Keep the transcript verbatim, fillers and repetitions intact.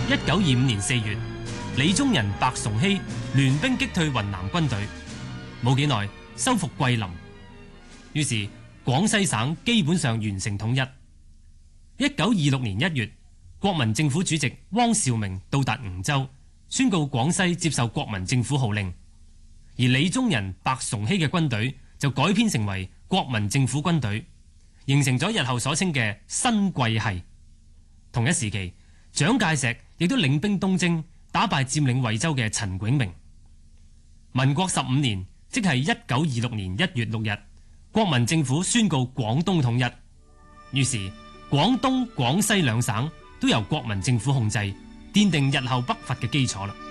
一九二五年四月，李宗仁、白崇禧聯兵擊退雲南軍隊，冇幾耐收復桂林，於是廣西省基本上完成統一。一九二六年一月，國民政府主席汪兆銘到達梧州，宣告廣西接受國民政府號令，而李宗仁、白崇禧嘅軍隊就改編成為國民政府軍隊，形成咗日後所稱嘅新桂系。同一時期，蔣介石亦都領兵東征，打敗佔領惠州嘅陳炯明。民國十五年，即係一九二六年一月六日，國民政府宣告廣東統一，於是廣東、廣西兩省都由國民政府控制，奠定日後北伐嘅基礎啦。